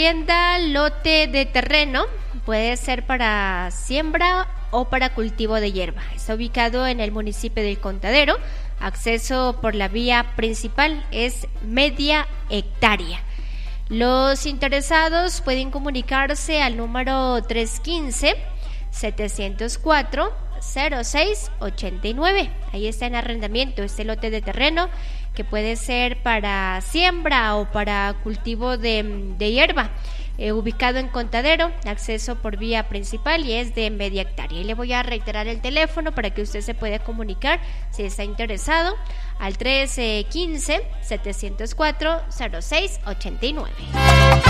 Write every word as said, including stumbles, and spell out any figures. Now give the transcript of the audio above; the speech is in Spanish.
Vivienda, lote de terreno, puede ser para siembra o para cultivo de hierba. Está ubicado en el municipio del Contadero. Acceso por la vía principal es media hectárea. Los interesados pueden comunicarse al número tres uno cinco, siete cero cuatro, cero seis ocho nueve. Ahí está en arrendamiento este lote de terreno que puede ser para siembra o para cultivo de, de hierba. Eh, ubicado en Contadero, acceso por vía principal y es de media hectárea. Y le voy a reiterar el teléfono para que usted se pueda comunicar si está interesado al tres uno cinco, siete cero cuatro, cero seis ocho nueve.